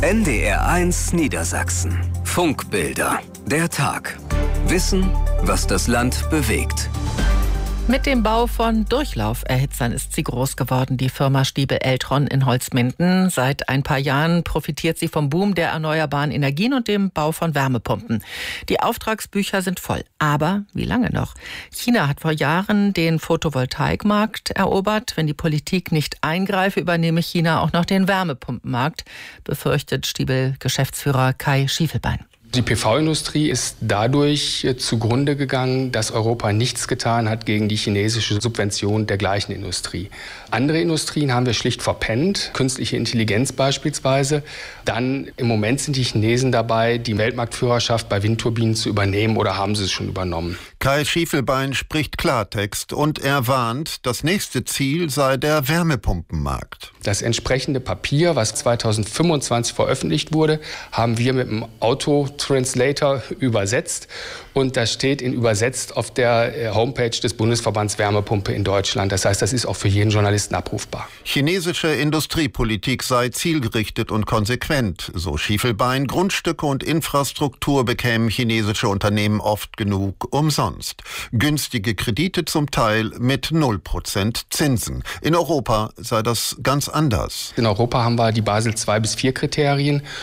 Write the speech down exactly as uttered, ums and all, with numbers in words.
N D R eins Niedersachsen. Funkbilder. Der Tag. Wissen, was das Land bewegt. Mit dem Bau von Durchlauferhitzern ist sie groß geworden, die Firma Stiebel-Eltron in Holzminden. Seit ein paar Jahren profitiert sie vom Boom der erneuerbaren Energien und dem Bau von Wärmepumpen. Die Auftragsbücher sind voll. Aber wie lange noch? China hat vor Jahren den Photovoltaikmarkt erobert. Wenn die Politik nicht eingreife, übernehme China auch noch den Wärmepumpenmarkt, befürchtet Stiebel-Geschäftsführer Kai Schiefelbein. Die P V-Industrie ist dadurch zugrunde gegangen, dass Europa nichts getan hat gegen die chinesische Subvention der gleichen Industrie. Andere Industrien haben wir schlicht verpennt, künstliche Intelligenz beispielsweise. Dann im Moment sind die Chinesen dabei, die Weltmarktführerschaft bei Windturbinen zu übernehmen oder haben sie es schon übernommen. Kai Schiefelbein spricht Klartext und er warnt, das nächste Ziel sei der Wärmepumpenmarkt. Das entsprechende Papier, was zweitausendfünfundzwanzig veröffentlicht wurde, haben wir mit dem Autotranslator übersetzt. Und das steht in übersetzt auf der Homepage des Bundesverbands Wärmepumpe in Deutschland. Das heißt, das ist auch für jeden Journalisten abrufbar. Chinesische Industriepolitik sei zielgerichtet und konsequent, so Schiefelbein. Grundstücke und Infrastruktur bekämen chinesische Unternehmen oft genug umsonst. Günstige Kredite zum Teil mit null Prozent Zinsen. In Europa sei das ganz anders. In Europa haben wir die Basel zwei bis vier Kriterien.